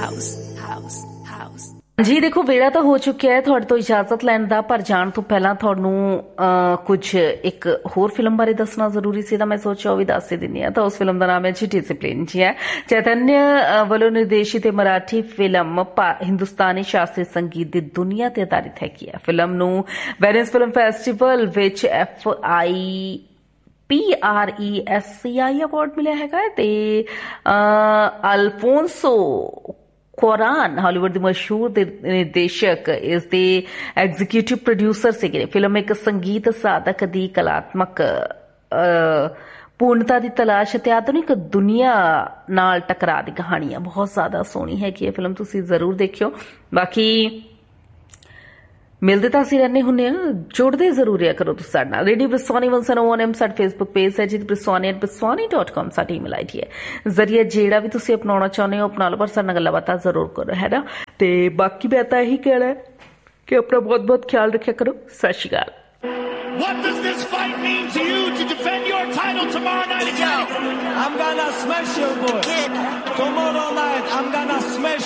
ਜੀ ਦੇਖੋ ਵੇਲਾ ਤਾਂ ਹੋ ਚੁੱਕਿਆ ਹੈ ਤੁਹਾਡੇ ਤੋਂ ਇਜਾਜ਼ਤ ਲੈਣ ਦਾ, ਪਰ ਜਾਣ ਤੋਂ ਪਹਿਲਾਂ ਤੁਹਾਨੂੰ ਕੁਝ ਇੱਕ ਹੋਰ ਫਿਲਮ ਬਾਰੇ ਦੱਸਣਾ ਜ਼ਰੂਰੀ ਸੀ ਤਾਂ ਮੈਂ ਸੋਚਿਆ ਉਹ ਵੀ ਦੱਸ ਹੀ ਦਿੰਦੀ ਹਾਂ। ਤਾਂ ਉਸ ਫਿਲਮ ਦਾ ਨਾਮ ਹੈ ਜੀ ਡਿਸਿਪਲਿਨ। ਜੀ ਹੈ ਚੈਤन्य ਵੱਲੋਂ ਨਿਰਦੇਸ਼ਿਤ ਮਰਾਠੀ ਫਿਲਮ ਹਿੰਦੁਸਤਾਨੀ ਸ਼ਾਸਤਰੀ ਸੰਗੀਤ ਦੀ ਦੁਨੀਆ ਤੇ ਆਧਾਰਿਤ ਹੈਗੀ ਹੈ। ਫਿਲਮ ਨੂੰ ਵੈਨਿਸ ਫਿਲਮ ਫੈਸਟੀਵਲ ਵਿੱਚ PRESCI ਅਵਾਰਡ ਮਿਲਿਆ ਹੈਗਾ ਤੇ ਅਲਫੋਂਸੋ ਕੁਆਰਾਨ ਹਾਲੀਵੁੱਡ ਦੇ ਮਸ਼ਹੂਰ ਨਿਰਦੇਸ਼ਕ ਇਸ ਦੇ ਐਗਜ਼ੀਕਿਊਟਿਵ ਪ੍ਰੋਡਿਊਸਰ ਸੀਗੇ। ਫਿਲਮ ਇੱਕ ਸੰਗੀਤ ਸਾਧਕ ਦੀ ਕਲਾਤਮਕ ਪੂਰਨਤਾ ਦੀ ਤਲਾਸ਼ ਅਤੇ ਆਧੁਨਿਕ ਦੁਨੀਆ ਨਾਲ ਟਕਰਾਅ ਦੀ ਕਹਾਣੀ ਹੈ। ਬਹੁਤ ਜ਼ਿਆਦਾ ਸੋਹਣੀ ਹੈਗੀ ਇਹ ਫਿਲਮ, ਤੁਸੀਂ ਜ਼ਰੂਰ ਦੇਖਿਓ। ਬਾਕੀ ਮਿਲਦੇ ਤਾਂ ਅਸੀਂ ਰਹਿੰਦੇ ਹੁੰਦੇ ਹਾਂ, ਜੁੜਦੇ ਜ਼ਰੂਰ ਰਿਹਾ ਕਰੋ ਤੁਸੀਂ ਸਾਡੇ ਨਾਲ। ਰੇਡੀਓ ਬ੍ਰਿਸਵਾਨੀ 101 ਸਾਡਾ ਫੇਸਬੁੱਕ ਪੇਜ ਹੈ ਜੀ, briswani@briswani.com ਸਾਡੀ ਈਮੇਲ ਆਈਡੀ ਹੈ। ਜ਼ਰੀਆ ਜਿਹੜਾ ਵੀ ਤੁਸੀਂ ਅਪਣਾਉਣਾ ਚਾਹੁੰਦੇ ਹੋ ਅਪਣਾ ਲਓ, ਪਰ ਸਾਡੇ ਨਾਲ ਗੱਲਾਂ ਬਾਤਾਂ ਜ਼ਰੂਰ ਕਰੋ, ਹੈ ਨਾ। ਤੇ ਬਾਕੀ ਮੈਂ ਤਾਂ ਇਹੀ ਕਹਿਣਾ ਕਿ ਆਪਣਾ ਬਹੁਤ ਬਹੁਤ ਖਿਆਲ ਰੱਖਿਆ ਕਰੋ। ਸਤਿ ਸ਼੍ਰੀ ਅਕਾਲ। What does this fight mean to you to defend your title tomorrow night? I'm gonna smash you, boy. Tomorrow night, I'm gonna smash